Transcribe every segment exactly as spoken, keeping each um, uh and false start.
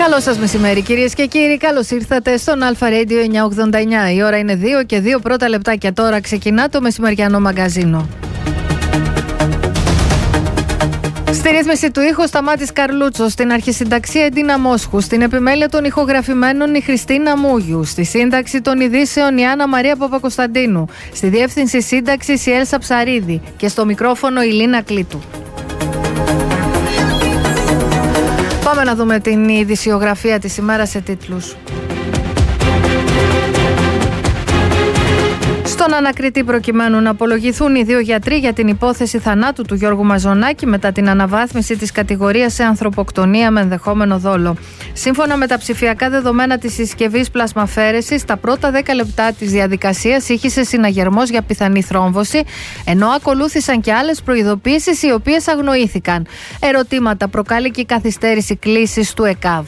Καλό σας μεσημέρι, κυρίες και κύριοι. Καλώς ήρθατε στον Alpha Radio εννιακόσια ογδόντα εννιά. Η ώρα είναι δύο και δύο πρώτα λεπτά και τώρα ξεκινά το μεσημεριανό μαγκαζίνο. Στη ρύθμιση του ήχου Σταμάτης Καρλούτσος, στην αρχισυνταξία Εντίνα Μόσχου, στην επιμέλεια των ηχογραφημένων η Χριστίνα Μούγιου, στη σύνταξη των ειδήσεων η Άννα Μαρία Παπακοσταντίνου, στη διεύθυνση σύνταξης η Έλσα Ψαρίδη και στο μικρόφωνο η Λίνα Κλήτου. Πάμε να δούμε την ειδησιογραφία της ημέρας σε τίτλους. Στον ανακριτή προκειμένου να απολογηθούν οι δύο γιατροί για την υπόθεση θανάτου του Γιώργου Μαζονάκη μετά την αναβάθμιση της κατηγορίας σε ανθρωποκτονία με ενδεχόμενο δόλο. Σύμφωνα με τα ψηφιακά δεδομένα της συσκευής πλασμαφαίρεσης, τα πρώτα δέκα λεπτά της διαδικασίας ήχησε συναγερμός για πιθανή θρόμβωση, ενώ ακολούθησαν και άλλες προειδοποίησεις οι οποίες αγνοήθηκαν. Ερωτήματα προκάλει και η καθυστέρηση κλήσης του ΕΚΑΒ.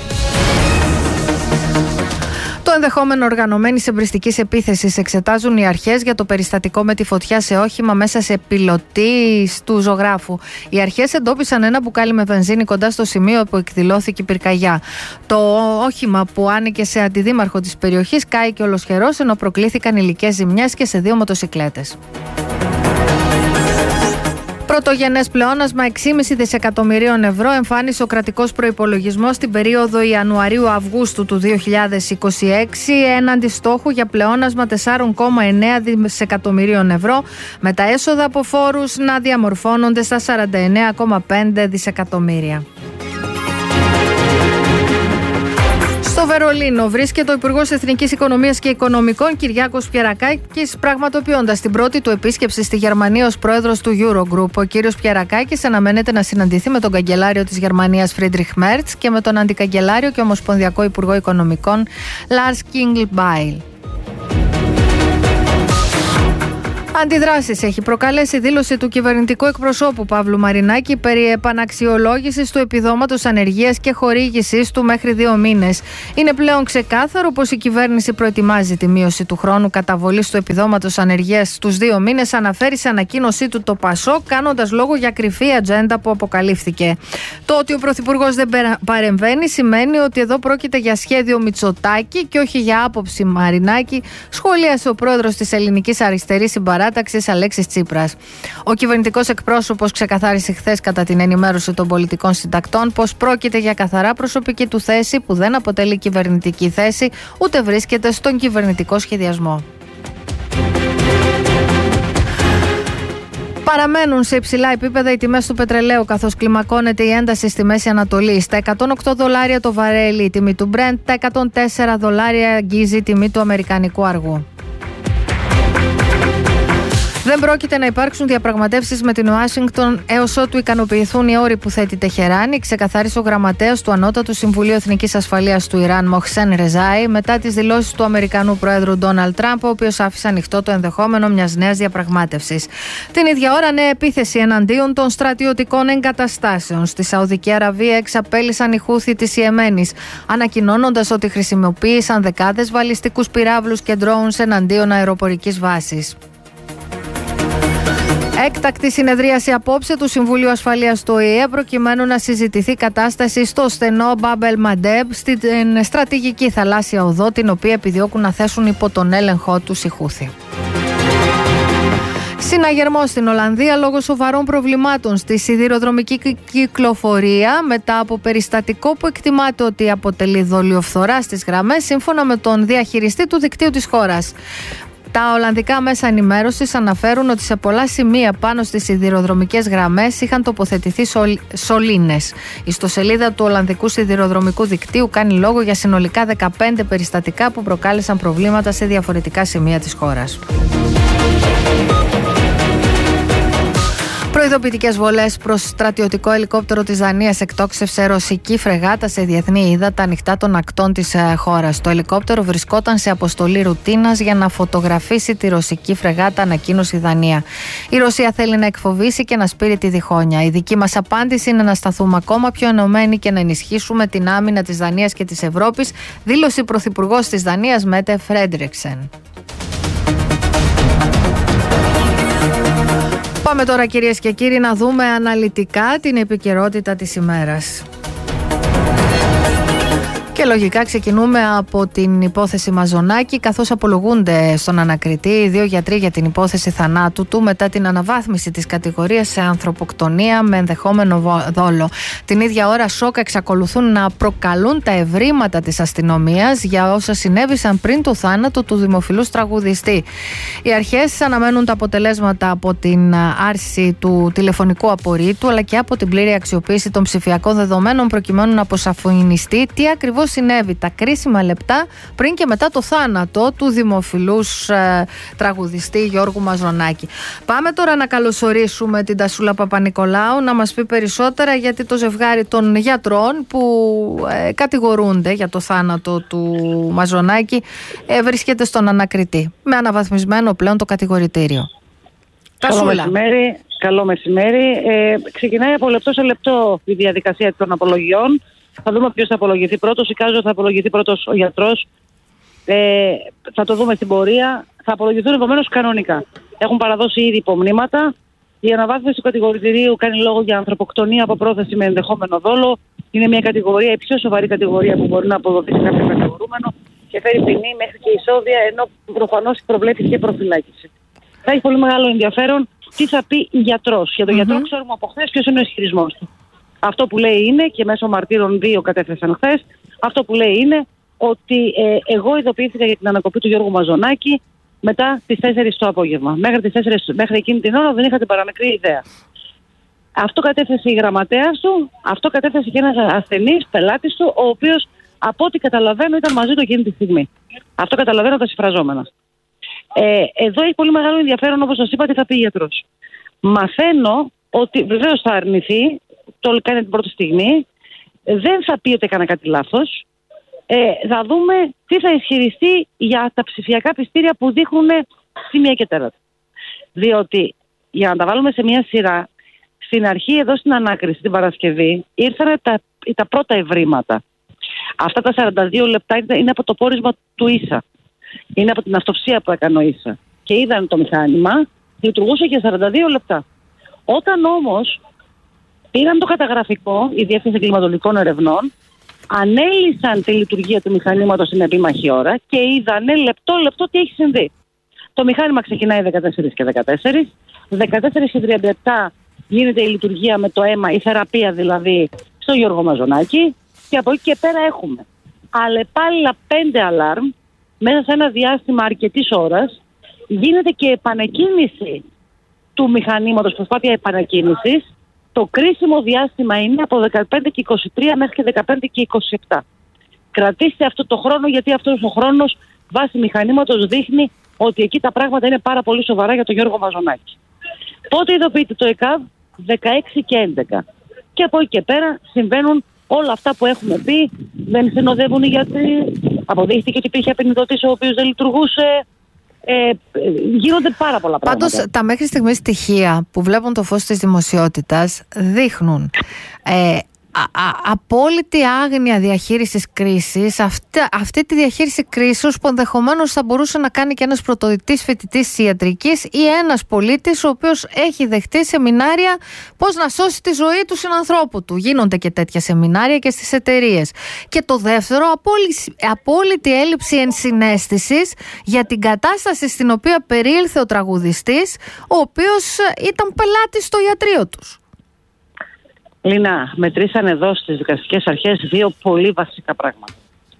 Το ενδεχόμενο οργανωμένης εμπριστικής επίθεσης εξετάζουν οι αρχές για το περιστατικό με τη φωτιά σε όχημα μέσα σε πιλωτή του ζωγράφου. Οι αρχές εντόπισαν ένα μπουκάλι με βενζίνη κοντά στο σημείο που εκδηλώθηκε η πυρκαγιά. Το όχημα που άνοικε σε αντιδήμαρχο της περιοχής κάηκε ολοσχερός, ενώ προκλήθηκαν υλικές ζημιές και σε δύο μοτοσικλέτες. Πρωτογενές πλεόνασμα έξι κόμμα πέντε δισεκατομμυρίων ευρώ εμφάνισε ο κρατικός προϋπολογισμός στην περίοδο Ιανουαρίου-Αυγούστου του δύο χιλιάδες είκοσι έξι έναντι στόχου για πλεόνασμα τέσσερα κόμμα εννέα δισεκατομμυρίων ευρώ, με τα έσοδα από φόρους να διαμορφώνονται στα σαράντα εννέα κόμμα πέντε δισεκατομμύρια. Στο Βερολίνο βρίσκεται ο Υπουργός Εθνικής Οικονομίας και Οικονομικών Κυριάκος Πιερακάκης, πραγματοποιώντας την πρώτη του επίσκεψη στη Γερμανία ως πρόεδρος του Eurogroup. Ο κύριος Πιερακάκης αναμένεται να συναντηθεί με τον καγκελάριο της Γερμανίας Φρίντριχ Μέρτς και με τον αντικαγκελάριο και ομοσπονδιακό Υπουργό Οικονομικών Λάρς Κίγκλμπάιλ. Αντιδράσεις έχει προκαλέσει η δήλωση του κυβερνητικού εκπροσώπου Παύλου Μαρινάκη περί επαναξιολόγησης του επιδόματος ανεργίας και χορήγησης του μέχρι δύο μήνες. Είναι πλέον ξεκάθαρο πως η κυβέρνηση προετοιμάζει τη μείωση του χρόνου καταβολής του επιδόματος ανεργίας στους δύο μήνες, αναφέρει σε ανακοίνωσή του το ΠΑΣΟΚ, κάνοντας λόγο για κρυφή ατζέντα που αποκαλύφθηκε. Το ότι ο Πρωθυπουργός δεν παρεμβαίνει σημαίνει ότι εδώ πρόκειται για σχέδιο Μητσοτάκη και όχι για άποψη Μαρινάκη, σχολίασε ο πρόεδρος της Ελληνικής Αριστερής Συμπαράταξης Αλέξης Τσίπρας. Ο κυβερνητικός εκπρόσωπος ξεκαθάρισε χθες κατά την ενημέρωση των πολιτικών συντακτών πως πρόκειται για καθαρά προσωπική του θέση που δεν αποτελεί κυβερνητική θέση ούτε βρίσκεται στον κυβερνητικό σχεδιασμό. Παραμένουν σε υψηλά επίπεδα οι τιμές του πετρελαίου, καθώς κλιμακώνεται η ένταση στη Μέση Ανατολή. Στα εκατόν οκτώ δολάρια το βαρέλι η τιμή του Brent, τα εκατόν τέσσερα δολάρια αγγίζει η τιμή του αμερικανικού αργού. Δεν πρόκειται να υπάρξουν διαπραγματεύσεις με την Ουάσιγκτον έως ότου ικανοποιηθούν οι όροι που θέτει η Τεχεράνη, ξεκαθάρισε ο γραμματέας του Ανώτατου Συμβουλίου Εθνικής Ασφαλείας του Ιράν, Μοχσέν Ρεζάι, μετά τις δηλώσεις του Αμερικανού Προέδρου Ντόναλντ Τραμπ, ο οποίος άφησε ανοιχτό το ενδεχόμενο μιας νέας διαπραγμάτευσης. Την ίδια ώρα, νέα επίθεση εναντίον των στρατιωτικών εγκαταστάσεων στη Σαουδική Αραβία εξαπέλυσαν οι Χούθι της Ιεμένης, ανακοινώνοντας ότι χρησιμοποίησαν δεκάδες βαλιστικούς πυράβλους και ντρόουνς εναντίον αεροπορικής βάσης. Έκτακτη συνεδρίαση απόψε του Συμβουλίου Ασφαλείας του Ο Η Ε προκειμένου να συζητηθεί κατάσταση στο στενό Μπάμπελ Μαντέμπ στην στρατηγική θαλάσσια οδό, την οποία επιδιώκουν να θέσουν υπό τον έλεγχό τους οι Χούθι. Συναγερμός στην Ολλανδία λόγω σοβαρών προβλημάτων στη σιδηροδρομική κυκλοφορία μετά από περιστατικό που εκτιμάται ότι αποτελεί δολιοφθορά στις γραμμές, σύμφωνα με τον διαχειριστή του δικτύου της χώρας. Τα Ολλανδικά μέσα ενημέρωσης αναφέρουν ότι σε πολλά σημεία πάνω στις σιδηροδρομικές γραμμές είχαν τοποθετηθεί σολ... σωλήνες. Η ιστοσελίδα του Ολλανδικού Σιδηροδρομικού Δικτύου κάνει λόγο για συνολικά δεκαπέντε περιστατικά που προκάλεσαν προβλήματα σε διαφορετικά σημεία της χώρας. Προειδοποιητικές βολές προς στρατιωτικό ελικόπτερο της Δανίας εκτόξευσε ρωσική φρεγάτα σε διεθνή ύδατα ανοιχτά των ακτών της χώρας. Το ελικόπτερο βρισκόταν σε αποστολή ρουτίνας για να φωτογραφίσει τη ρωσική φρεγάτα, ανακοίνωσε η Δανία. Η Ρωσία θέλει να εκφοβήσει και να σπείρει τη διχόνοια. Η δική μας απάντηση είναι να σταθούμε ακόμα πιο ενωμένοι και να ενισχύσουμε την άμυνα της Δανίας και της Ευρώπης, δήλωσε η Πρωθυπουργός της Δανίας Μέτε Φρέντριξεν. Πάμε τώρα, κυρίες και κύριοι, να δούμε αναλυτικά την επικαιρότητα της ημέρας. Και λογικά ξεκινούμε από την υπόθεση Μαζονάκη, καθώς απολογούνται στον ανακριτή οι δύο γιατροί για την υπόθεση θανάτου του μετά την αναβάθμιση της κατηγορίας σε ανθρωποκτονία με ενδεχόμενο δόλο. Την ίδια ώρα σοκ εξακολουθούν να προκαλούν τα ευρήματα της αστυνομίας για όσα συνέβησαν πριν το θάνατο του δημοφιλούς τραγουδιστή. Οι αρχές αναμένουν τα αποτελέσματα από την άρση του τηλεφωνικού απορρίτου αλλά και από την πλήρη αξιοποίηση των ψηφιακών δεδομένων προκειμένου να αποσαφινιστεί τι ακριβώς συνέβη τα κρίσιμα λεπτά πριν και μετά το θάνατο του δημοφιλούς ε, τραγουδιστή Γιώργου Μαζονάκη. Πάμε τώρα να καλωσορίσουμε την Τασούλα Παπανικολάου να μας πει περισσότερα, γιατί το ζευγάρι των γιατρών που ε, κατηγορούνται για το θάνατο του Μαζονάκη ε, βρίσκεται στον ανακριτή με αναβαθμισμένο πλέον το κατηγορητήριο. Καλό μεσημέρι. Καλό μεσημέρι. Ε, ξεκινάει από λεπτό σε λεπτό η διαδικασία των απολογιών. Θα δούμε ποιος θα απολογηθεί πρώτος. Εικάζω θα απολογηθεί πρώτος ο γιατρός. Ε, θα το δούμε στην πορεία. Θα απολογηθούν επομένως κανονικά. Έχουν παραδώσει ήδη υπομνήματα. Η αναβάθμιση του κατηγορητηρίου κάνει λόγο για ανθρωποκτονία από πρόθεση με ενδεχόμενο δόλο. Είναι μια κατηγορία, η πιο σοβαρή κατηγορία που μπορεί να αποδοθεί σε κάποιο κατηγορούμενο και φέρει ποινή μέχρι και εισόδια, ενώ προφανώς προβλέπει και προφυλάκηση. Θα έχει πολύ μεγάλο ενδιαφέρον τι θα πει γιατρός. Για τον mm-hmm. γιατρό ξέρουμε από χθες ποιος είναι ο ισχυρισμός του. Αυτό που λέει είναι, και μέσω μαρτύρων δύο κατέθεσαν χθες, αυτό που λέει είναι ότι ε, εγώ ειδοποιήθηκα για την ανακοπή του Γιώργου Μαζονάκη μετά τις τέσσερις το απόγευμα. Μέχρι, τις τέσσερις, μέχρι εκείνη την ώρα δεν είχα την παραμικρή ιδέα. Αυτό κατέθεσε η γραμματέας του, αυτό κατέθεσε και ένας ασθενής πελάτης του, ο οποίος από ό,τι καταλαβαίνω ήταν μαζί του εκείνη τη στιγμή. Αυτό καταλαβαίνω τα συμφραζόμενα. Ε, εδώ έχει πολύ μεγάλο ενδιαφέρον, όπως σας είπα, τι θα πει γιατρός. Μαθαίνω ότι βεβαίως θα αρνηθεί, το κάνει την πρώτη στιγμή, δεν θα πει ότι έκανα κάτι λάθος. Ε, θα δούμε τι θα ισχυριστεί για τα ψηφιακά πιστήρια που δείχνουν στη μία και τέταρτη. Διότι, για να τα βάλουμε σε μία σειρά, στην αρχή εδώ στην ανάκριση την Παρασκευή ήρθαν τα, τα πρώτα ευρήματα. Αυτά τα σαράντα δύο λεπτά είναι από το πόρισμα του ίσα. Είναι από την αυτοψία που έκανε ο ίσα. Και είδαν το μηχάνημα, λειτουργούσε για σαράντα δύο λεπτά. Όταν όμως πήραν το καταγραφικό, η Διεύθυνση Κλιματολογικών Ερευνών, ανέλυσαν τη λειτουργία του μηχανήματος στην επίμαχη ώρα και είδανε λεπτό-λεπτό τι έχει συμβεί. Το μηχάνημα ξεκινάει δεκατέσσερα και δεκατέσσερα, δεκατέσσερα και τριάντα επτά γίνεται η λειτουργία με το αίμα, η θεραπεία δηλαδή, στον Γιώργο Μαζονάκη, και από εκεί και πέρα έχουμε αλλεπάλληλα πέντε αλάρμ μέσα σε ένα διάστημα αρκετής ώρας. Γίνεται και επανεκκίνηση του μηχανήματος, προσπάθεια επανεκκίνησης. Το κρίσιμο διάστημα είναι από δεκαπέντε και είκοσι τρία μέχρι και δεκαπέντε και είκοσι επτά. Κρατήστε αυτό το χρόνο, γιατί αυτός ο χρόνος βάσει μηχανήματος δείχνει ότι εκεί τα πράγματα είναι πάρα πολύ σοβαρά για τον Γιώργο Μαζονάκη. Πότε ειδοποιείται το ΕΚΑΒ? δεκαέξι και έντεκα. Και από εκεί και πέρα συμβαίνουν όλα αυτά που έχουμε πει. Δεν συνοδεύουν οι γιατροί. Αποδείχθηκε ότι υπήρχε απεινιδωτής ο οποίος δεν λειτουργούσε. Ε, γίνονται πάρα πολλά πράγματα. Πάντως τα μέχρι στιγμής στοιχεία που βλέπουν το φως της δημοσιότητας δείχνουν ε, α, α, απόλυτη άγνοια διαχείρισης κρίσης, αυτή, αυτή τη διαχείριση κρίσης που ενδεχομένως θα μπορούσε να κάνει και ένας πρωτοετής φοιτητής ιατρικής ή ένας πολίτης ο οποίος έχει δεχτεί σεμινάρια πώς να σώσει τη ζωή του συνανθρώπου του. Γίνονται και τέτοια σεμινάρια και στις εταιρείες. Και το δεύτερο, απόλυτη, απόλυτη έλλειψη ενσυναίσθησης για την κατάσταση στην οποία περιήλθε ο τραγουδιστής, ο οποίος ήταν πελάτης στο ιατρείο τους. Λίνα, μετρήσαν εδώ στις δικαστικές αρχές δύο πολύ βασικά πράγματα.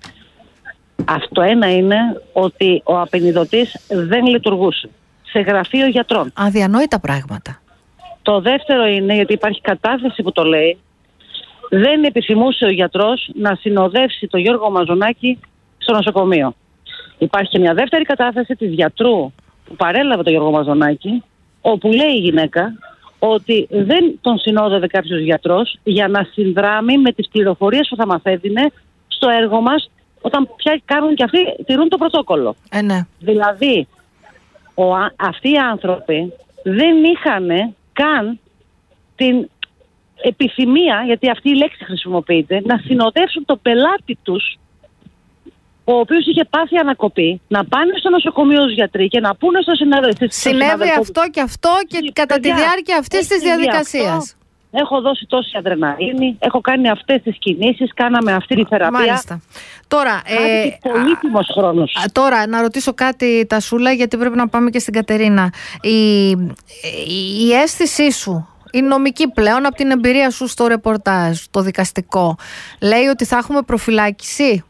Αυτό ένα είναι ότι ο απεινιδωτής δεν λειτουργούσε σε γραφείο γιατρών. Αδιανόητα πράγματα. Το δεύτερο είναι, γιατί υπάρχει κατάθεση που το λέει, δεν επιθυμούσε ο γιατρός να συνοδεύσει τον Γιώργο Μαζονάκη στο νοσοκομείο. Υπάρχει και μια δεύτερη κατάθεση της γιατρού που παρέλαβε τον Γιώργο Μαζονάκη, όπου λέει η γυναίκα ότι δεν τον συνόδευε κάποιος γιατρός για να συνδράμει με τις πληροφορίες που θα μας έδινε στο έργο μας, όταν πια κάνουν και αυτοί, τηρούν το πρωτόκολλο. Ε, ναι. Δηλαδή, ο, αυτοί οι άνθρωποι δεν είχαν καν την επιθυμία, γιατί αυτή η λέξη χρησιμοποιείται, να συνοδεύσουν τον πελάτη τους, ο οποίος είχε πάθει ανακοπή, να πάνε στο νοσοκομείο ως γιατροί και να πούνε στο συνάδελφο. Συνέβη αυτό και αυτό και κατά τη διάρκεια αυτής της διαδικασίας. έχω δώσει τόση αδρεναλίνη, έχω κάνει αυτές τις κινήσεις, κάναμε αυτή τη θεραπεία. Μάλιστα. Τώρα, ε, πολύτιμος χρόνος. Τώρα, να ρωτήσω κάτι, Τασούλα, γιατί πρέπει να πάμε και στην Κατερίνα. Η, η αίσθησή σου, η νομική πλέον, από την εμπειρία σου στο ρεπορτάζ, το δικαστικό, λέει ότι θα έχουμε προφυλάκηση?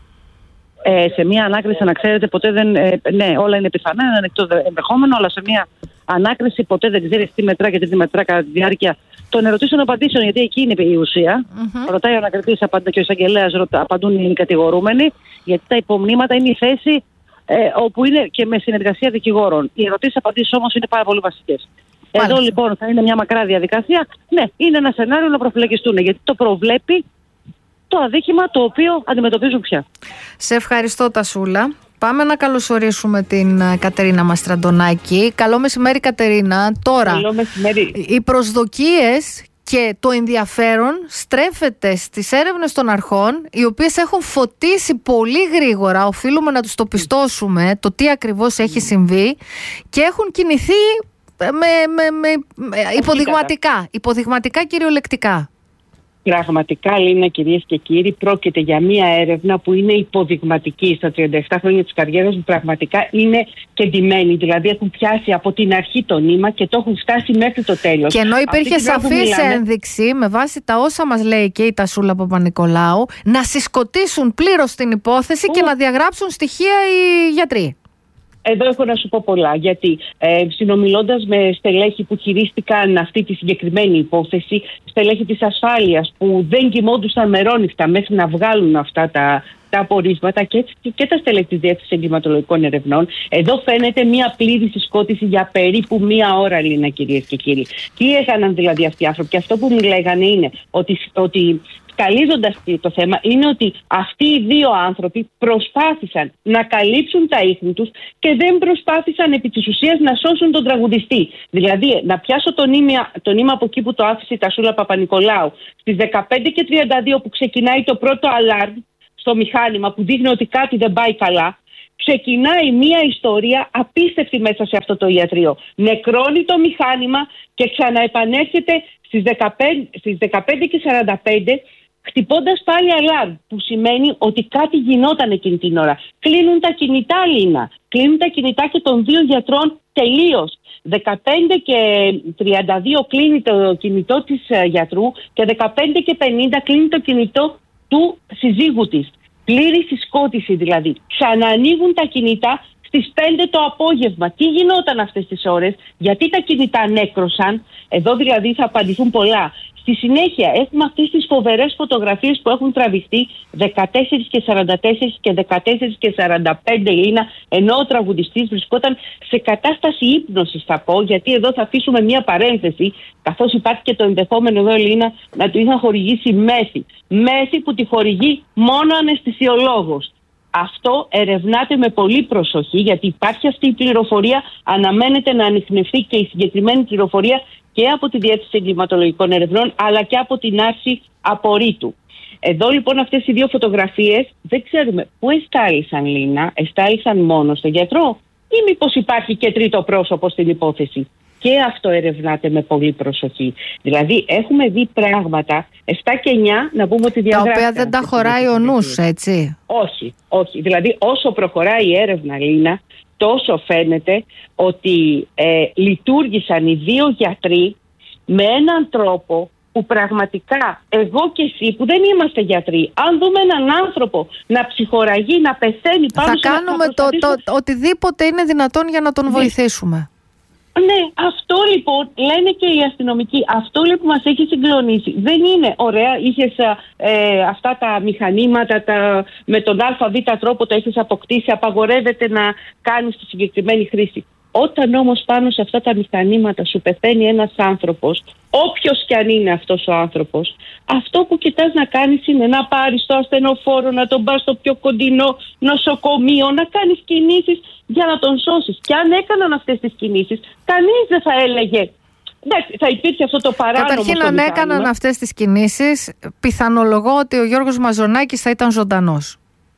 Ε, σε μια ανάκριση, να ξέρετε, ποτέ δεν. Ε, ναι, όλα είναι πιθανά, είναι ανοιχτό ενδεχόμενο, αλλά σε μια ανάκριση ποτέ δεν ξέρει τι μετρά και τι μετρά κατά τη διάρκεια των ερωτήσεων απαντήσεων, γιατί εκεί είναι η ουσία. Mm-hmm. Ρωτάει ο ανακριτής, απαντά και ο εισαγγελέας, απαντούν οι κατηγορούμενοι, γιατί τα υπομνήματα είναι η θέση ε, όπου είναι και με συνεργασία δικηγόρων. Οι ερωτήσεις απαντήσεις όμως είναι πάρα πολύ βασικές. Εδώ λοιπόν θα είναι μια μακρά διαδικασία. Ναι, είναι ένα σενάριο να προφυλακιστούν, γιατί το προβλέπει το αδίκημα το οποίο αντιμετωπίζουν πια. Σε ευχαριστώ, Τασούλα. Πάμε να καλωσορίσουμε την Κατερίνα Μαστραντονάκη. Καλό μεσημέρι, Κατερίνα. Τώρα, Καλό μεσημέρι. Οι προσδοκίες και το ενδιαφέρον στρέφεται στις έρευνες των αρχών, οι οποίες έχουν φωτίσει πολύ γρήγορα, οφείλουμε να τους το πιστώσουμε, το τι ακριβώς έχει συμβεί, και έχουν κινηθεί με, με, με, με υποδειγματικά, υποδειγματικά κυριολεκτικά. Πραγματικά, Λίνα, κυρίες και κύριοι, πρόκειται για μια έρευνα που είναι υποδειγματική. Στα τριάντα επτά χρόνια της καριέρας μου πραγματικά είναι κεντυμένη. Δηλαδή έχουν πιάσει από την αρχή το νήμα και το έχουν φτάσει μέχρι το τέλος. Και ενώ υπήρχε σαφής μιλάμε... ένδειξη, με βάση τα όσα μας λέει και η Τασούλα Παπα-Νικολάου, να συσκοτήσουν πλήρως την υπόθεση Ου. και να διαγράψουν στοιχεία οι γιατροί. Εδώ έχω να σου πω πολλά, γιατί ε, συνομιλώντας με στελέχη που χειρίστηκαν αυτή τη συγκεκριμένη υπόθεση, στελέχη της ασφάλειας που δεν κοιμόντουσαν μερόνυχτα μέχρι να βγάλουν αυτά τα, τα απορίσματα, και, και τα στελέχη της Διεύθυνσης Εγκληματολογικών Ερευνών, εδώ φαίνεται μια πλήρη συσκότηση για περίπου μία ώρα, Λίνα, κυρίες και κύριοι. Τι έκαναν δηλαδή αυτοί οι άνθρωποι? Και αυτό που μου λέγανε είναι ότι, ότι καλίζοντας το θέμα, είναι ότι αυτοί οι δύο άνθρωποι προσπάθησαν να καλύψουν τα ίχνη τους και δεν προσπάθησαν επί της ουσίας να σώσουν τον τραγουδιστή. Δηλαδή, να πιάσω το νήμα, το νήμα από εκεί που το άφησε η Τασούλα Παπα-Νικολάου, στις δεκαπέντε και τριάντα δύο που ξεκινάει το πρώτο αλάρμ στο μηχάνημα που δείχνει ότι κάτι δεν πάει καλά, ξεκινάει μία ιστορία απίστευτη μέσα σε αυτό το ιατρείο. Νεκρώνει το μηχάνημα και ξαναεπανέρχεται στις δεκαπέντε, στις δεκαπέντε και σαράντα πέντε, χτυπώντας πάλι αλάρμ, που σημαίνει ότι κάτι γινόταν εκείνη την ώρα. Κλείνουν τα κινητά, Λίνα. Κλείνουν τα κινητά και των δύο γιατρών τελείως. δεκαπέντε και τριάντα δύο κλείνει το κινητό της γιατρού και δεκαπέντε και πενήντα κλείνει το κινητό του συζύγου της. Πλήρη συσκότηση δηλαδή. Ξαναανοίγουν τα κινητά στις πέντε το απόγευμα. Τι γινόταν αυτές τις ώρες? Γιατί τα κινητά νέκρωσαν? Εδώ δηλαδή θα απαντηθούν πολλά. Στη συνέχεια έχουμε αυτές τις φοβερές φωτογραφίες που έχουν τραβηχτεί δεκατέσσερα και σαράντα τέσσερα και δεκατέσσερα και σαράντα πέντε, Λίνα, ενώ ο τραγουδιστής βρισκόταν σε κατάσταση ύπνωσης, θα πω, γιατί εδώ θα αφήσουμε μία παρένθεση, καθώς υπάρχει και το ενδεχόμενο εδώ, Λίνα, να του είχαν χορηγήσει μέθη. Μέθη που τη χορηγεί μόνο αναισθησιολόγος. Αυτό ερευνάται με πολύ προσοχή, γιατί υπάρχει αυτή η πληροφορία, αναμένεται να ανιχνευτεί και η συγκεκριμένη πληροφορία και από τη Διεύθυνση Εγκληματολογικών Ερευνών, αλλά και από την άρση απορρίτου. Εδώ λοιπόν αυτές οι δύο φωτογραφίες δεν ξέρουμε πού εστάλησαν, Λίνα. Εστάλησαν μόνο στον γιατρό ή μήπως υπάρχει και τρίτο πρόσωπο στην υπόθεση? Και αυτό ερευνάται με πολύ προσοχή. Δηλαδή έχουμε δει πράγματα επτά και εννιά, να πούμε ότι διαγράφηκαν. Τα οποία δεν τα χωράει ο νους, έτσι. Όχι, όχι. Δηλαδή όσο προχωράει η έρευνα, Λίνα, τόσο φαίνεται ότι ε, λειτουργήσαν οι δύο γιατροί με έναν τρόπο που πραγματικά εγώ και εσύ που δεν είμαστε γιατροί, αν δούμε έναν άνθρωπο να ψυχοραγεί, να πεθαίνει πάνω θα σε... Θα κάνουμε το, το, το, οτιδήποτε είναι δυνατόν για να τον ναι. βοηθήσουμε. Ναι, αυτό λοιπόν λένε και οι αστυνομικοί. Αυτό λοιπόν μας έχει συγκλονίσει. Δεν είναι ωραία, είχες ε, αυτά τα μηχανήματα τα, με τον ΑΒ τρόπο το έχεις αποκτήσει, απαγορεύεται να κάνεις τη συγκεκριμένη χρήση. Όταν όμως πάνω σε αυτά τα μηχανήματα σου πεθαίνει ένας άνθρωπος, όποιος κι αν είναι αυτός ο άνθρωπος, αυτό που κοιτάς να κάνεις είναι να πάρεις το ασθενοφόρο, να τον πας στο πιο κοντινό νοσοκομείο, να κάνεις κινήσεις για να τον σώσεις. Και αν έκαναν αυτές τις κινήσεις, κανείς δεν θα έλεγε... Εντάξει, θα υπήρχε αυτό το παράνομο. Καταρχήν, αν έκαναν αυτές τις κινήσεις, πιθανολογώ ότι ο Γιώργος Μαζονάκης θα ήταν ζωντανός.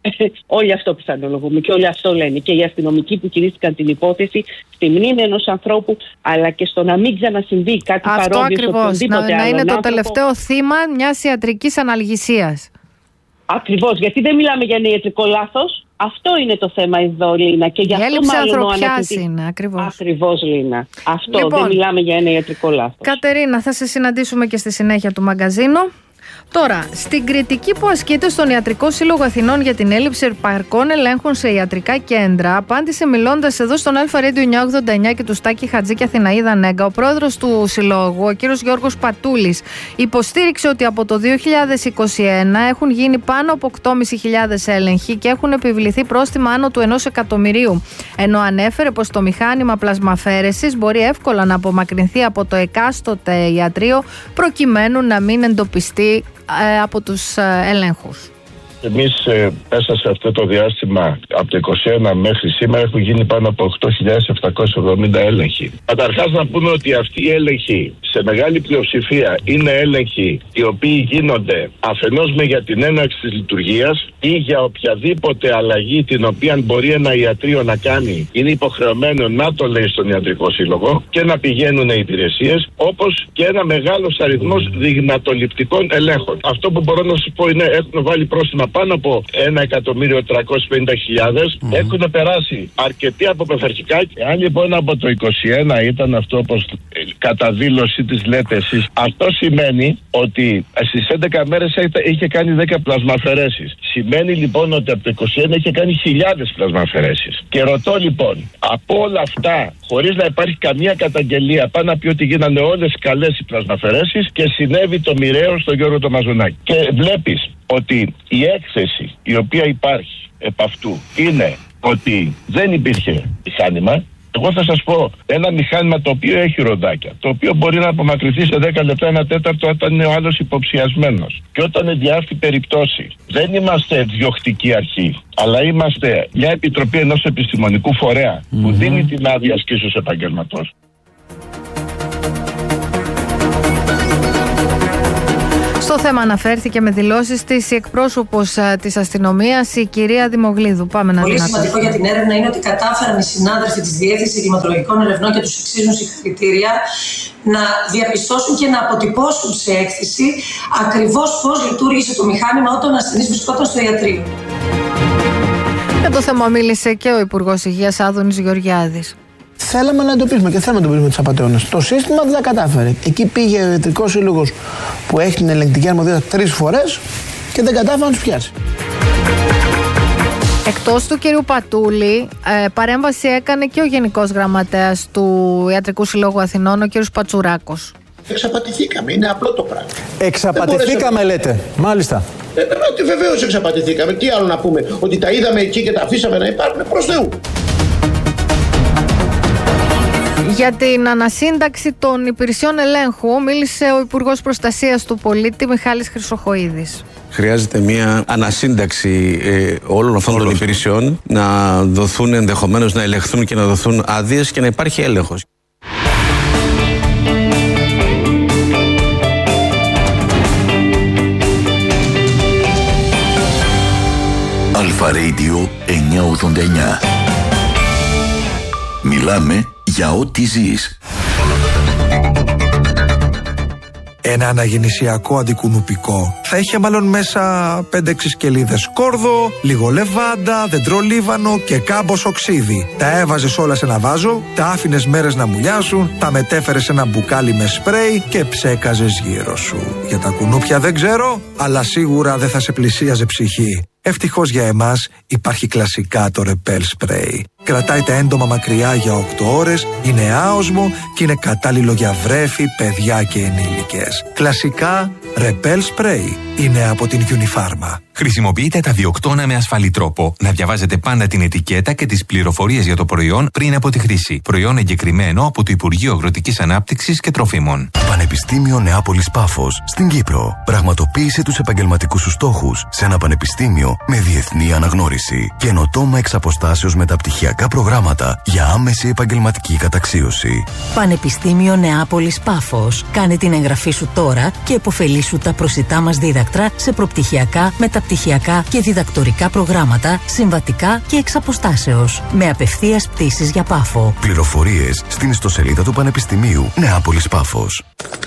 Όλοι αυτό πιθανολογούμε και όλοι αυτό λένε. Και οι αστυνομικοί που χειρίστηκαν την υπόθεση, στη μνήμη ενός ανθρώπου, αλλά και στο να μην ξανασυμβεί κάτι αυτό παρόμοιο σε οποιονδήποτε να, να είναι άνθρωπο. το τελευταίο θύμα μιας ιατρικής αναλγησίας. Ακριβώς, γιατί δεν μιλάμε για ένα ιατρικό λάθος. Αυτό είναι το θέμα εδώ, Λίνα. Και γι' αυτό έλλειψη ανθρωπιάς ανακριτή... είναι, ακριβώς. Ακριβώς, Λίνα. Αυτό, λοιπόν, δεν μιλάμε για ένα ιατρικό λάθος. Κατερίνα, θα σε συναντήσουμε και στη συνέχεια του μαγκαζίνο. Τώρα, στην κριτική που ασκείται στον Ιατρικό Σύλλογο Αθηνών για την έλλειψη επαρκών ελέγχων σε ιατρικά κέντρα, απάντησε μιλώντας εδώ στον Αλφα Radio εννιακόσια ογδόντα εννιά και του Στάκη Χατζή και Αθηναίδα Νέγκα, ο πρόεδρος του Συλλόγου, ο κύριος Γιώργος Πατούλης, υποστήριξε ότι από το δύο χιλιάδες είκοσι ένα έχουν γίνει πάνω από οκτώ χιλιάδες πεντακόσιοι έλεγχοι και έχουν επιβληθεί πρόστιμα άνω του ενός εκατομμυρίου. Ενώ ανέφερε πως το μηχάνημα πλασμαφέρεσης μπορεί εύκολα να απομακρυνθεί από το εκάστοτε ιατρείο προκειμένου να μην εντοπιστεί από τους ελέγχους. Εμείς ε, μέσα σε αυτό το διάστημα από το είκοσι ένα μέχρι σήμερα έχουν γίνει πάνω από οκτώ χιλιάδες επτακόσιοι εβδομήντα έλεγχοι. Καταρχάς να πούμε ότι αυτοί οι έλεγχοι σε μεγάλη πλειοψηφία είναι έλεγχοι οι οποίοι γίνονται αφενός με για την έναρξη της λειτουργίας ή για οποιαδήποτε αλλαγή την οποία μπορεί ένα ιατρείο να κάνει, είναι υποχρεωμένο να το λέει στον Ιατρικό Σύλλογο και να πηγαίνουν οι υπηρεσίες, όπως και ένα μεγάλος αριθμός δειγματοληπτικών ελέγχων. Αυτό που μπορώ να σου πω είναι έχουν βάλει πρόστιμα πάνω από ένα εκατομμύριο τριακόσιες πενήντα χιλιάδες, mm. έχουν περάσει αρκετοί από πειθαρχικά. Αν λοιπόν από το είκοσι ένα ήταν αυτό όπως κατά δήλωση της λέτε εσείς, αυτό σημαίνει ότι στις έντεκα μέρες είχε κάνει δέκα πλασμαφαιρέσεις. Σημαίνει λοιπόν ότι από το είκοσι ένα είχε κάνει χιλιάδες πλασμαφαιρέσεις. Και ρωτώ λοιπόν, από όλα αυτά, χωρίς να υπάρχει καμία καταγγελία, πάνω να πει ότι γίνανε όλες καλές οι πλασμαφαιρέσεις και συνέβη το μοιραίο στον Γιώργο το Μαζονάκη. Και βλέπεις ότι η έκθεση η οποία υπάρχει επ' αυτού είναι ότι δεν υπήρχε μηχάνημα. Εγώ θα σας πω ένα μηχάνημα το οποίο έχει ροδάκια, το οποίο μπορεί να απομακρυνθεί σε δέκα λεπτά, ένα τέταρτο όταν είναι ο άλλος υποψιασμένος. Και όταν είναι αυτή περιπτώσει, δεν είμαστε διωχτική αρχή, αλλά είμαστε μια επιτροπή ενός επιστημονικού φορέα mm-hmm. που δίνει την άδεια ασκήσεως επαγγελματός. Στο θέμα αναφέρθηκε με δηλώσεις της η εκπρόσωπος της αστυνομίας, η κυρία Δημογλίδου. Πάμε να Πολύ δυνατώ. σημαντικό για την έρευνα είναι ότι κατάφεραν οι συνάδελφοι της Διεύθυνσης Εγκληματολογικών Ερευνών και τους εξίζουν συγχαρητήρια να διαπιστώσουν και να αποτυπώσουν σε έκθεση ακριβώς πώς λειτουργήσε το μηχάνημα όταν ο ασθενής βρισκόταν στο ιατρείο. Για το θέμα μίλησε και ο Υπουργός Υγείας Άδωνης Γεωργιάδης. Θέλαμε να εντοπίσουμε και θέλουμε να εντοπίσουμε τους απατεώνες. Το σύστημα δεν τα κατάφερε. Εκεί πήγε ο Ιατρικός Σύλλογος που έχει την ελεγκτική αρμοδιότητα τρεις φορές και δεν κατάφερε να τους πιάσει. Εκτός του κυρίου Πατούλη, ε, παρέμβαση έκανε και ο Γενικός Γραμματέας του Ιατρικού Συλλόγου Αθηνών, ο κύριος Πατσουράκος. Εξαπατηθήκαμε, είναι απλό το πράγμα. Εξαπατηθήκαμε λέτε, μάλιστα. Ε, ε, βεβαίως εξαπατηθήκαμε. Τι άλλο να πούμε, ότι τα είδαμε εκεί και τα αφήσαμε να υπάρχουν, προς Θεού. Για την ανασύνταξη των υπηρεσιών ελέγχου μίλησε ο Υπουργός Προστασίας του Πολίτη Μιχάλης Χρυσοχοΐδης. Χρειάζεται μια ανασύνταξη ε, όλων αυτών Όλος. των υπηρεσιών, να δοθούν ενδεχομένως να ελεγχθούν και να δοθούν άδειες και να υπάρχει έλεγχος. Αλφα Radio εννιακόσια ογδόντα εννιά. Μιλάμε για ό,τι ζεις. Ένα αναγεννησιακό αντικουνουπικό θα είχε μάλλον μέσα πέντε έξι σκελίδες κόρδο, λίγο λεβάντα, δεντρολίβανο και κάμποσο ξύδι. Τα έβαζες όλα σε ένα βάζο, τα άφηνες μέρες να μουλιάσουν, τα μετέφερες σε ένα μπουκάλι με σπρέι και ψέκαζες γύρω σου. Για τα κουνούπια δεν ξέρω, αλλά σίγουρα δεν θα σε πλησίαζε ψυχή. Ευτυχώς για εμάς υπάρχει κλασικά το Repel Spray. Κρατάει τα έντομα μακριά για οκτώ ώρες, είναι άοσμο και είναι κατάλληλο για βρέφη, παιδιά και ενήλικες. Κλασικά Repel Spray είναι από την Unifarma. Χρησιμοποιείτε τα διοκτώνα με ασφαλή τρόπο. Να διαβάζετε πάντα την ετικέτα και τις πληροφορίες για το προϊόν πριν από τη χρήση. Προϊόν εγκεκριμένο από το Υπουργείο Αγροτικής Ανάπτυξης και Τροφίμων. Πανεπιστήμιο Νεάπολης Πάφος στην Κύπρο. Πραγματοποίησε τους επαγγελματικούς σου στόχους σε ένα πανεπιστήμιο με διεθνή αναγνώριση. Καινοτόμα εξ αποστάσεως μεταπτυχιακά προγράμματα για άμεση επαγγελματική καταξίωση. Πανεπιστήμιο Νεάπολης Πάφος. Κάνε την εγγραφή σου τώρα και επωφελήσου τα προσιτά μας δίδακτρα σε προπτυχιακά μεταπτυχιακά μεταπτυχιακά και διδακτορικά προγράμματα, συμβατικά και εξ αποστάσεως. Με απευθείας πτήσεις για Πάφο. Πληροφορίες στην ιστοσελίδα του Πανεπιστημίου Νεάπολης Πάφος.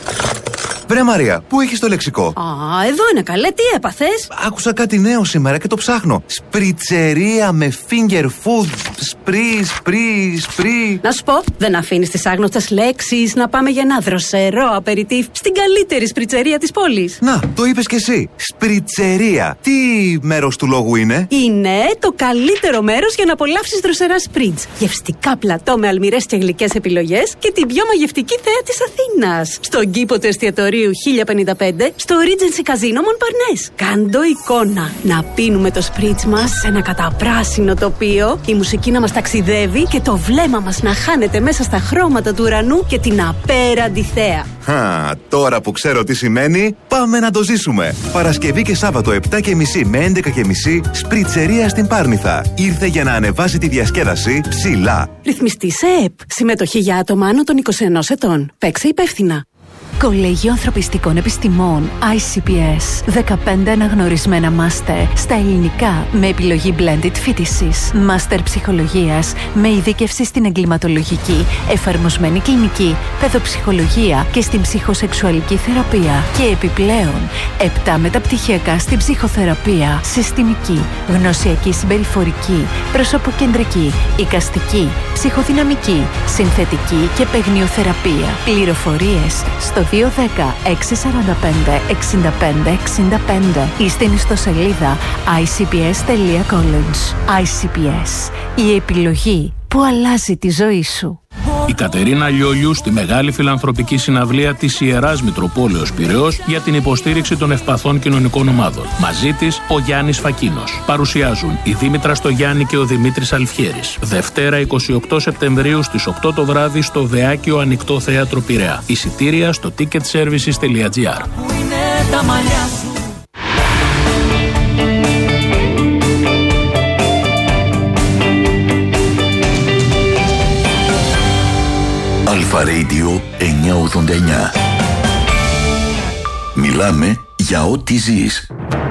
Βρε Μαρία, πού έχεις το λεξικό? Α, εδώ είναι καλέ, τι έπαθες? Άκουσα κάτι νέο σήμερα και το ψάχνω. Σπριτσερία με finger food. Σπρι, σπρι, σπρι. Να σου πω, δεν αφήνεις τις άγνωστες λέξεις. Να πάμε για ένα δροσερό απεριτίφ στην καλύτερη σπριτσερία της πόλης. Να, το είπες κι εσύ. Σπριτσερία. Τι μέρος του λόγου είναι? Είναι το καλύτερο μέρος για να απολαύσεις δροσερά σπριτς. Γευστικά πλατό με αλμυρές και γλυκές επιλογές και την πιο μαγευτική θέα της Αθήνας. Στον κήπο του εστιατορίου χίλια πενήντα πέντε στο Regency Casino Montparnasse. Κάντο εικόνα. Να πίνουμε το σπριτς μας σε ένα καταπράσινο τοπίο, η μουσική να μας ταξιδεύει και το βλέμμα μας να χάνεται μέσα στα χρώματα του ουρανού και την απέραντη θέα. Χα, τώρα που ξέρω τι σημαίνει, πάμε να το ζήσουμε. Παρασκευή και Σάββατο επτά και μισή με έντεκα και μισή, σπριτσερία στην Πάρνηθα. Ήρθε για να ανεβάσει τη διασκέδαση ψηλά. Ρυθμιστή ΕΕΠ. Συμμετοχή για άτομα άνω των είκοσι ενός ετών. Παίξε υπεύθυνα. Κολέγιο Ανθρωπιστικών Επιστημών άι σι πι ες. δεκαπέντε αναγνωρισμένα μάστερ στα ελληνικά με επιλογή blended φοιτησης. Μάστερ ψυχολογίας με ειδίκευση στην εγκληματολογική, εφαρμοσμένη κλινική, παιδοψυχολογία και στην ψυχοσεξουαλική θεραπεία. Και επιπλέον, επτά μεταπτυχιακά στην ψυχοθεραπεία, συστημική, γνωσιακή συμπεριφορική, προσωποκεντρική, εικαστική, ψυχοδυναμική, συνθετική και παιγνιοθεραπεία. Πληροφορίες στο δύο ένα μηδέν έξι τέσσερα πέντε εξήντα πέντε εξήντα πέντε ή στην ιστοσελίδα άι σι πι ες τελεία college. άι σι πι ες, η επιλογή που αλλάζει τη ζωή σου. Η Κατερίνα Λιόλιου στη μεγάλη φιλανθρωπική συναυλία της Ιεράς Μητροπόλεως Πειραιώς για την υποστήριξη των ευπαθών κοινωνικών ομάδων. Μαζί της ο Γιάννης Φακίνος. Παρουσιάζουν η Δήμητρα Στογιάννη και ο Δημήτρης Αλφιέρης. Δευτέρα εικοστή ογδόη Σεπτεμβρίου στις οκτώ το βράδυ στο Δεάκιο Ανοιχτό Θέατρο Πειραιά. Εισιτήρια στο ticket services τελεία τζι άρ. Αλφα Radio εννιακόσια ογδόντα εννιά. Μιλάμε για ό,τι ζεις.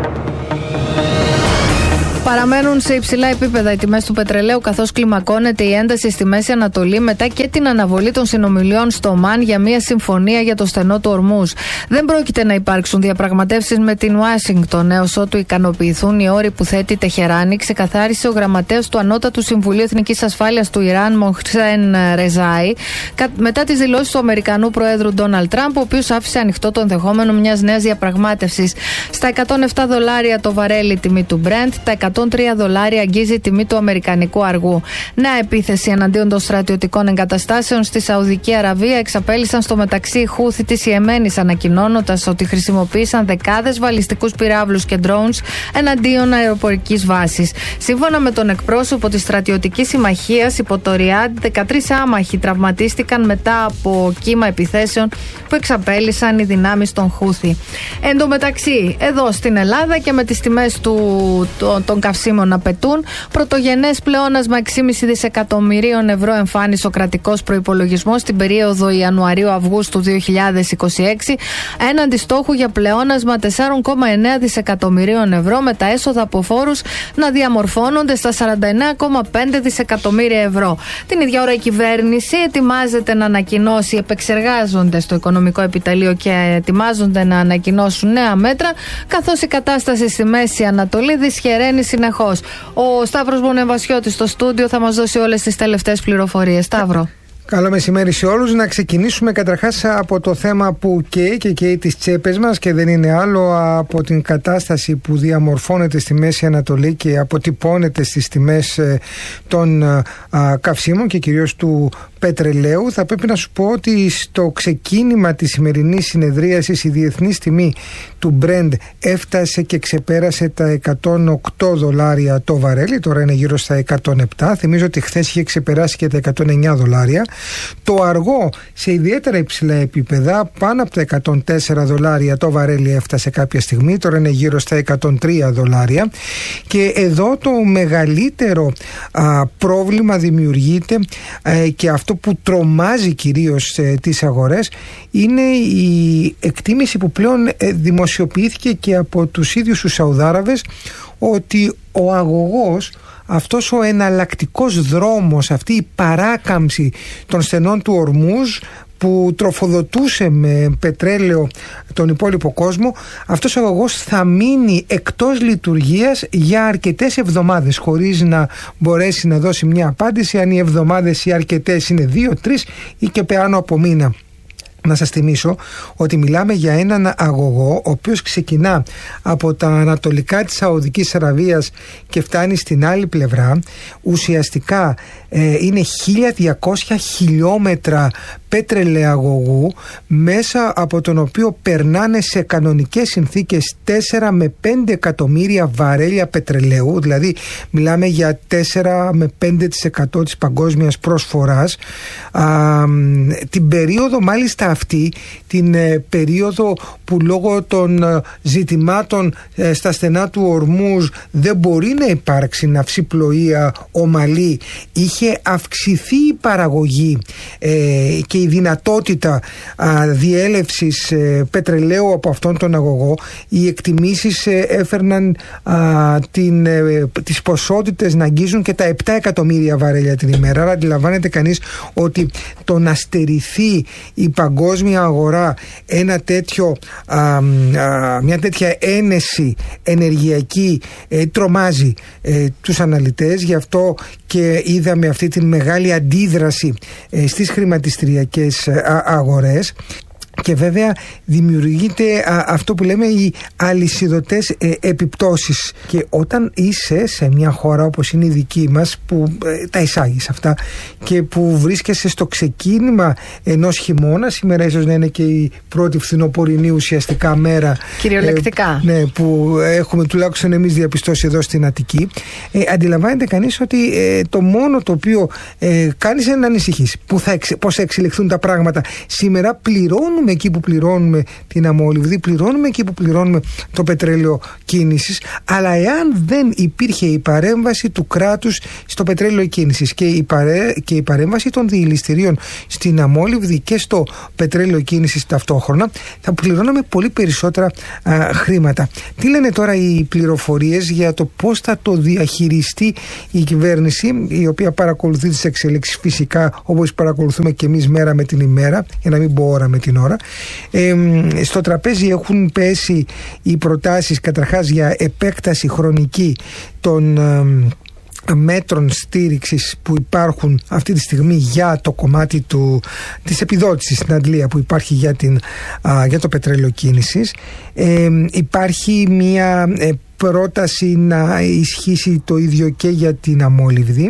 Παραμένουν σε υψηλά επίπεδα οι τιμές του πετρελαίου, καθώς κλιμακώνεται η ένταση στη Μέση Ανατολή μετά και την αναβολή των συνομιλιών στο Ομάν για μια συμφωνία για το στενό του Ορμούζ. Δεν πρόκειται να υπάρξουν διαπραγματεύσεις με την Ουάσιγκτον έως ότου ικανοποιηθούν οι όροι που θέτει η Τεχεράνη, ξεκαθάρισε ο γραμματέας του Ανώτατου Συμβουλίου Εθνικής Ασφάλειας του Ιράν, Μοχσέν Ρεζάι, μετά τις δηλώσεις του Αμερικανού Προέδρου Ντόναλντ Τραμπ, ο οποίος άφησε ανοιχτό το ενδεχόμενο μιας νέας διαπραγμάτευσης. Στα εκατόν επτά δολάρια το βαρέλι τιμή του Brent, τα εκατόν τρία δολάρια αγγίζει η τιμή του αμερικανικού αργού. Νέα επίθεση εναντίον των στρατιωτικών εγκαταστάσεων στη Σαουδική Αραβία εξαπέλυσαν στο μεταξύ οι Χούθη της Ιεμένης, ανακοινώνοντας ότι χρησιμοποίησαν δεκάδες βαλιστικούς πυράβλους και drones εναντίον αεροπορικής βάσης. Σύμφωνα με τον εκπρόσωπο της στρατιωτικής συμμαχίας υπό το Ριάντ, δεκατρείς άμαχοι τραυματίστηκαν μετά από κύμα επιθέσεων που εξαπέλυσαν οι δυνάμεις των Χούθη. Εν τω μεταξύ, εδώ στην Ελλάδα και με τις τιμές του, των καυσίμων να πετούν, πρωτογενές πλεόνασμα έξι κόμμα πέντε δισεκατομμυρίων ευρώ εμφάνισε ο κρατικός προϋπολογισμός στην περίοδο Ιανουαρίου-Αυγούστου δύο χιλιάδες είκοσι έξι, έναντι στόχου για πλεόνασμα τέσσερα κόμμα εννέα δισεκατομμυρίων ευρώ, με τα έσοδα από φόρους να διαμορφώνονται στα σαράντα εννέα κόμμα πέντε δισεκατομμύρια ευρώ. Την ίδια ώρα η κυβέρνηση ετοιμάζεται να ανακοινώσει, επεξεργάζονται στο Οικονομικό Επιτελείο και ετοιμάζονται να ανακοινώσουν νέα μέτρα, καθώς η κατάσταση στη Μέση Ανατολή δυσχεραίνει συνεχώς. Ο Σταύρος Μπονεμβασιώτης στο στούντιο θα μας δώσει όλες τις τελευταίες πληροφορίες. Σταύρο. Καλό μεσημέρι σε όλους. Να ξεκινήσουμε καταρχάς από το θέμα που καίει και καίει τις τσέπες μας και δεν είναι άλλο από την κατάσταση που διαμορφώνεται στη Μέση Ανατολή και αποτυπώνεται στις τιμές των α, καυσίμων και κυρίως του πετρελαίου. Θα πρέπει να σου πω ότι στο ξεκίνημα της σημερινής συνεδρίασης η διεθνής τιμή του Brent έφτασε και ξεπέρασε τα εκατόν οκτώ δολάρια το βαρέλι, τώρα είναι γύρω στα εκατόν επτά. Θυμίζω ότι χθες είχε ξεπεράσει και τα εκατόν εννέα δολάρια. Το αργό σε ιδιαίτερα υψηλά επίπεδα, πάνω από τα εκατόν τέσσερα δολάρια το βαρέλι έφτασε κάποια στιγμή, τώρα είναι γύρω στα εκατόν τρία δολάρια. Και εδώ το μεγαλύτερο α, πρόβλημα δημιουργείται α, και αυτό αυτό που τρομάζει κυρίως ε, τις αγορές είναι η εκτίμηση που πλέον ε, δημοσιοποιήθηκε και από τους ίδιους τους Σαουδάραβες, ότι ο αγωγός, αυτός ο εναλλακτικός δρόμος, αυτή η παράκαμψη των στενών του Ορμούζ που τροφοδοτούσε με πετρέλαιο τον υπόλοιπο κόσμο, αυτός ο αγωγός θα μείνει εκτός λειτουργίας για αρκετές εβδομάδες, χωρίς να μπορέσει να δώσει μια απάντηση αν οι εβδομάδες ή αρκετές είναι δύο, τρεις ή και πάνω από μήνα. Να σας θυμίσω ότι μιλάμε για έναν αγωγό ο οποίος ξεκινά από τα ανατολικά της Σαουδικής Αραβίας και φτάνει στην άλλη πλευρά. Ουσιαστικά ε, είναι χίλια διακόσια χιλιόμετρα πετρελαιαγωγού, μέσα από τον οποίο περνάνε σε κανονικές συνθήκες τέσσερα με πέντε εκατομμύρια βαρέλια πετρελαίου, δηλαδή μιλάμε για τέσσερα με πέντε τοις εκατό της παγκόσμιας προσφοράς. Α, την περίοδο μάλιστα αυτή, την ε, περίοδο που λόγω των ε, ζητημάτων ε, στα στενά του Ορμούζ δεν μπορεί να υπάρξει ναυσιπλοεία ομαλή, είχε αυξηθεί η παραγωγή ε, και η δυνατότητα α, διέλευσης ε, πετρελαίου από αυτόν τον αγωγό. Οι εκτιμήσεις ε, έφερναν α, την, ε, τις ποσότητες να αγγίζουν και τα επτά εκατομμύρια βαρέλια την ημέρα. Άρα αντιλαμβάνεται κανείς ότι το να στερηθεί η παγκόσμια αγορά ένα τέτοιο, α, α, μια τέτοια ένεση ενεργειακή ε, τρομάζει ε, τους αναλυτές. Γι' αυτό και είδαμε αυτή την μεγάλη αντίδραση ε, στις χρηματιστηριακές α, αγορές. Και βέβαια δημιουργείται α, αυτό που λέμε οι αλυσιδωτές ε, επιπτώσεις. Και όταν είσαι σε μια χώρα όπως είναι η δική μας, που ε, τα εισάγεις αυτά και που βρίσκεσαι στο ξεκίνημα ενός χειμώνα, σήμερα ίσως να είναι και η πρώτη φθινοπορεινή ουσιαστικά μέρα, κυριολεκτικά, ε, ναι, που έχουμε τουλάχιστον εμείς διαπιστώσει εδώ στην Αττική, ε, αντιλαμβάνεται κανείς ότι ε, το μόνο το οποίο ε, κάνεις είναι να ανησυχείς που θα εξ, πώς θα εξελιχθούν τα πράγματα. Σήμερα πληρώνουμε εκεί που πληρώνουμε την αμμόλυβδη, πληρώνουμε εκεί που πληρώνουμε το πετρέλαιο κίνησης, αλλά εάν δεν υπήρχε η παρέμβαση του κράτους στο πετρέλαιο κίνησης και η, παρέ, και η παρέμβαση των διελιστηρίων στην αμμόλυβδη και στο πετρέλαιο κίνησης ταυτόχρονα, θα πληρώναμε πολύ περισσότερα α, χρήματα. Τι λένε τώρα οι πληροφορίες για το πώς θα το διαχειριστεί η κυβέρνηση, η οποία παρακολουθεί τις εξελίξεις φυσικά όπως παρακολουθούμε και εμείς μέρα με την ημέρα, για να μην πω ώρα με την ώρα. Ε, στο τραπέζι έχουν πέσει οι προτάσεις καταρχάς για επέκταση χρονική των ε, μέτρων στήριξης που υπάρχουν αυτή τη στιγμή για το κομμάτι του, της επιδότησης στην Αντλία που υπάρχει για, την, α, για το πετρέλαιο κίνησης. Ε, υπάρχει μια ε, πρόταση να ισχύσει το ίδιο και για την αμμόλυβδη.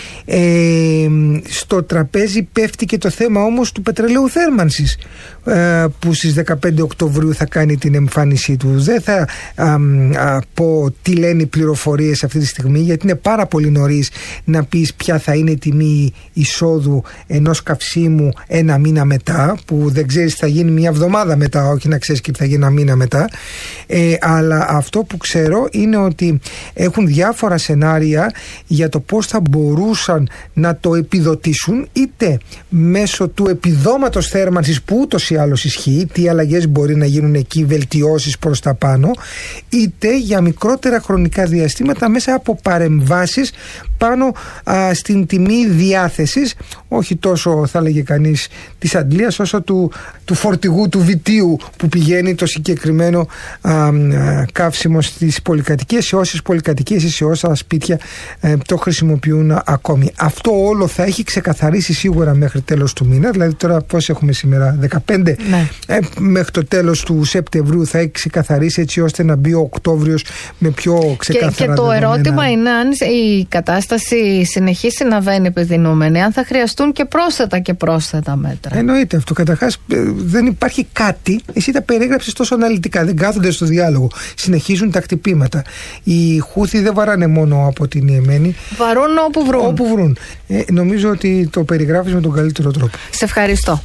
Ε, στο τραπέζι πέφτει και το θέμα όμως του πετρελαίου θέρμανσης, ε, που στις δεκαπέντε Οκτωβρίου θα κάνει την εμφάνισή του. Δεν θα α, α, πω τι λένε οι πληροφορίες αυτή τη στιγμή, γιατί είναι πάρα πολύ νωρίς να πεις ποια θα είναι η τιμή εισόδου ενός καυσίμου ένα μήνα μετά, που δεν ξέρεις θα γίνει μια εβδομάδα μετά, όχι να ξέρεις και θα γίνει ένα μήνα μετά. Ε, αλλά αυτό που ξέρω είναι ότι έχουν διάφορα σενάρια για το πώς θα μπορούσαν να το επιδοτήσουν, είτε μέσω του επιδόματος θέρμανσης που ούτως ή άλλως ισχύει, τι αλλαγές μπορεί να γίνουν εκεί, βελτιώσεις προς τα πάνω, είτε για μικρότερα χρονικά διαστήματα μέσα από παρεμβάσεις πάνω α, στην τιμή διάθεσης, όχι τόσο θα λέγε κανείς της αντλίας, όσο του, του φορτηγού, του βιτίου που πηγαίνει το συγκεκριμένο α, α, καύσιμο στις πολυκατοικίες, σε όσες πολυκατοικίες ή σε όσα σπίτια ε, το χρησιμοποιούν ακόμη. Αυτό όλο θα έχει ξεκαθαρίσει σίγουρα μέχρι τέλος του μήνα, δηλαδή τώρα πώς έχουμε σήμερα, δεκαπέντε, ναι. ε, μέχρι το τέλος του Σεπτεμβρίου θα έχει ξεκαθαρίσει, έτσι ώστε να μπει ο Οκτώβριος με πιο ξεκάθαρα και, και το δεδομένα. ερώτημα είναι αν η κατάσταση συνεχίσει να βαίνει επιδεινούμενη, αν θα χρειαστούν και πρόσθετα και πρόσθετα μέτρα. Εννοείται αυτό. Καταρχάς δεν υπάρχει κάτι, εσύ τα περιέγραψες τόσο αναλυτικά, δεν κάθονται στο διάλογο, συνεχίζουν τα χτυπήματα. Οι Χούθοι δεν βαράνε μόνο από την Ιεμένη, βαρούν όπου βρουν. Όπου βρουν. Ε, νομίζω ότι το περιγράφεις με τον καλύτερο τρόπο. Σε ευχαριστώ.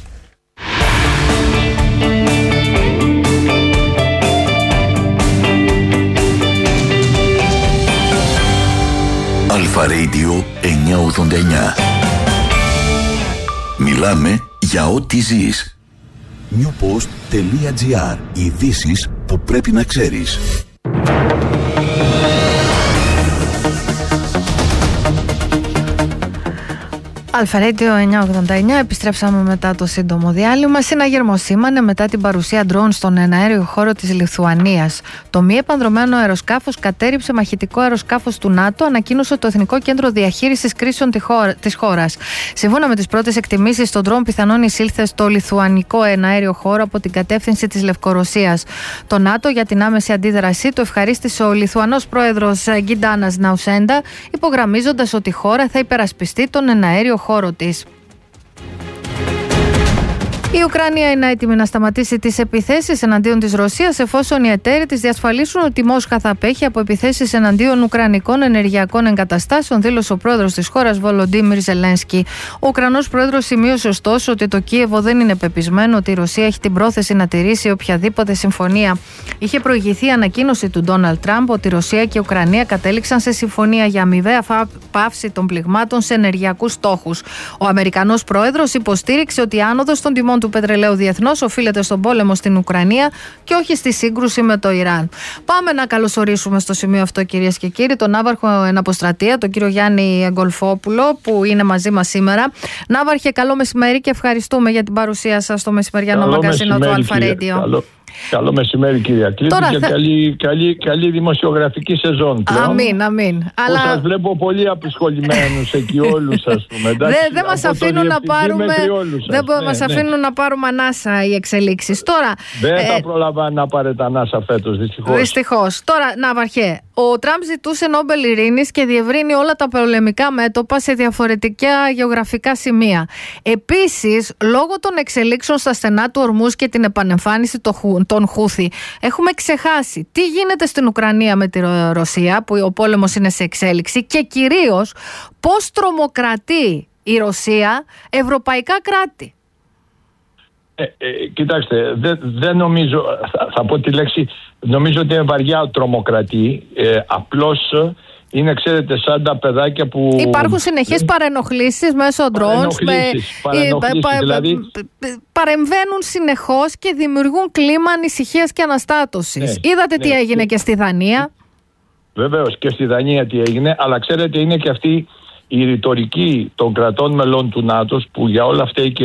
Αλφα Radio εννιακόσια ογδόντα εννιά. Μιλάμε για ό,τι ζεις. newpost.gr. Ειδήσεις που πρέπει να ξέρεις. Αλφα-Radio εννιακόσια ογδόντα εννιά, επιστρέψαμε μετά το σύντομο διάλειμμα. Συναγερμό σήμανε μετά την παρουσία ντρόουν στον εναέριο χώρο της Λιθουανίας. Το μη επανδρωμένο αεροσκάφος κατέρριψε μαχητικό αεροσκάφος του ΝΑΤΟ, ανακοίνωσε το Εθνικό Κέντρο Διαχείρισης Κρίσεων της χώρας. Σύμφωνα με τις πρώτες εκτιμήσεις, το ντρόουν πιθανόν εισήλθε στο λιθουανικό εναέριο χώρο από την κατεύθυνση της Λευκορωσίας. Το ΝΑΤΟ για την άμεση αντίδρασή του ευχαρίστησε ο Λιθουανός πρόεδρος Γκιντάνας Ναουσέντα, υπογραμμίζοντας ότι η χώρα θα υπερασπιστεί τον εναέριο χώρο της. Η Ουκρανία είναι έτοιμη να σταματήσει τις επιθέσεις εναντίον της Ρωσίας εφόσον οι εταίροι της διασφαλίσουν ότι η Μόσχα θα απέχει από επιθέσεις εναντίον ουκρανικών ενεργειακών εγκαταστάσεων, δήλωσε ο πρόεδρος της χώρας Βολοντίμιρ Ζελένσκι. Ο Ουκρανός πρόεδρος σημείωσε ωστόσο ότι το Κίεβο δεν είναι πεπισμένο ότι η Ρωσία έχει την πρόθεση να τηρήσει οποιαδήποτε συμφωνία. Είχε προηγηθεί η ανακοίνωση του Ντόναλντ Τραμπ ότι η Ρωσία και η Ουκρανία κατέληξαν σε συμφωνία για αμοιβαία πάυση των πληγμάτων σε ενεργειακούς στόχους. Ο Αμερικανός πρόεδρος υποστήριξε ότι η άνοδος των τιμών του πετρελαίου διεθνώς οφείλεται στον πόλεμο στην Ουκρανία και όχι στη σύγκρουση με το Ιράν. Πάμε να καλωσορίσουμε στο σημείο αυτό, κυρίες και κύριοι, τον Ναύαρχο εν αποστρατεία, τον κύριο Γιάννη Εγκολφόπουλο, που είναι μαζί μας σήμερα. Ναύαρχε, καλό μεσημέρι και ευχαριστούμε για την παρουσία σας στο μεσημεριανό μαγκαζίνο του Αλφα-Radio. Καλό μεσημέρι, κυρία Κλήτη, και θα... καλή, καλή, καλή δημοσιογραφική σεζόν πλέον. Αμήν, αμήν. Αλλά... σας βλέπω πολύ απεισχολημένους εκεί όλους, ας πούμε. Δεν δε μας αφήνουν να πάρουμε Δεν ναι, μας ναι. αφήνουν να πάρουμε ανάσα οι εξελίξεις. Τώρα, δεν ε... θα προλαμβάνει να πάρετε ανάσα φέτος, δυστυχώς. Δυστυχώς. Τώρα, Ναύαρχε, ο Τραμπ ζητούσε Νόμπελ Ειρήνης και διευρύνει όλα τα πολεμικά μέτωπα σε διαφορετικά γεωγραφικά σημεία. Επίσης, λόγω των εξελίξεων στα στενά του Ορμούζ και την επανεμφάνιση των Χούθη, έχουμε ξεχάσει τι γίνεται στην Ουκρανία με τη Ρωσία, που ο πόλεμος είναι σε εξέλιξη, και κυρίως πώς τρομοκρατεί η Ρωσία ευρωπαϊκά κράτη. Ε, ε, κοιτάξτε, δεν δε νομίζω, θα, θα πω τη λέξη, νομίζω ότι είναι βαριά τρομοκρατή, ε, απλώς είναι, ξέρετε, σαν τα παιδάκια που... Υπάρχουν συνεχείς παρενοχλήσεις μέσω drones, με... παρενοχλήσεις, δηλαδή... παρεμβαίνουν συνεχώς και δημιουργούν κλίμα ανησυχίας και αναστάτωσης. Ναι, Είδατε ναι, τι έγινε και... και στη Δανία. Βεβαίως, και στη Δανία τι έγινε, αλλά ξέρετε, είναι και αυτή η ρητορική των κρατών μελών του ΝΑΤΟ που για όλα αυτά και